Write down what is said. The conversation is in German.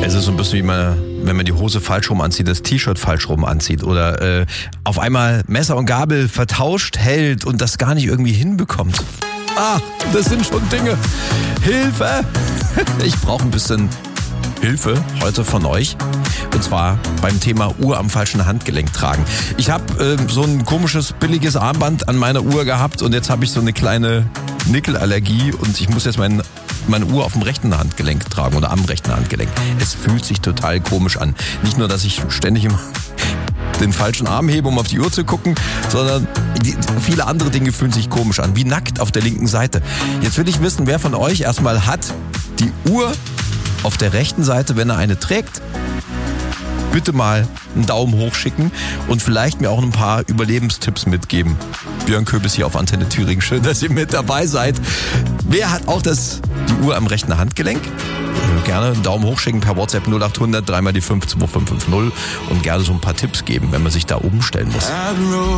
Es ist so ein bisschen wie wenn man die Hose falsch rum anzieht, das T-Shirt falsch rum anzieht oder auf einmal Messer und Gabel vertauscht hält und das gar nicht irgendwie hinbekommt. Das sind schon Dinge. Hilfe! Ich brauche ein bisschen Hilfe heute von euch. Und zwar beim Thema Uhr am falschen Handgelenk tragen. Ich habe so ein komisches, billiges Armband an meiner Uhr gehabt und jetzt habe ich so eine kleine Nickelallergie und ich muss jetzt meine Uhr auf dem rechten Handgelenk tragen oder am rechten Handgelenk. Es fühlt sich total komisch an. Nicht nur, dass ich ständig den falschen Arm hebe, um auf die Uhr zu gucken, sondern viele andere Dinge fühlen sich komisch an, wie nackt auf der linken Seite. Jetzt will ich wissen, wer von euch erstmal hat die Uhr auf der rechten Seite, wenn er eine trägt. Bitte mal einen Daumen hoch schicken und vielleicht mir auch ein paar Überlebenstipps mitgeben. Björn Köbis hier auf Antenne Thüringen. Schön, dass ihr mit dabei seid. Wer hat auch die Uhr am rechten Handgelenk? Gerne einen Daumen hoch schicken per WhatsApp 0800 3 mal die 5 2550 und gerne so ein paar Tipps geben, wenn man sich da umstellen muss.